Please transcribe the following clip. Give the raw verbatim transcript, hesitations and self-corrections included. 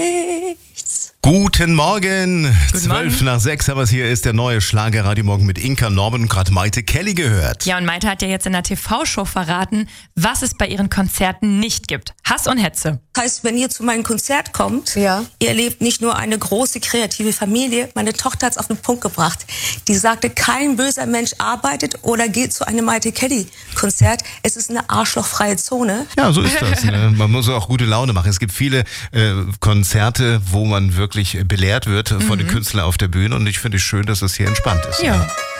nichts. Guten Morgen, Guten zwölf Morgen. nach sechs, aber es hier ist der neue Schlager Radio Morgen mit Inka Norman und gerade Maite Kelly gehört. Ja, und Maite hat ja jetzt in der T V-Show verraten, was es bei ihren Konzerten nicht gibt. Hass und Hetze. Heißt, wenn ihr zu meinem Konzert kommt, Ja. ihr erlebt nicht nur eine große kreative Familie. Meine Tochter hat es auf den Punkt gebracht. Die sagte, kein böser Mensch arbeitet oder geht zu einem Maite Kelly Konzert. Es ist eine arschlochfreie Zone. Ja, so ist das. Ne? Man muss auch gute Laune machen. Es gibt viele äh, Konzerte, wo man wirklich belehrt wird von den Künstlern auf der Bühne und ich finde es schön, dass es hier entspannt ist. Ja. Ne?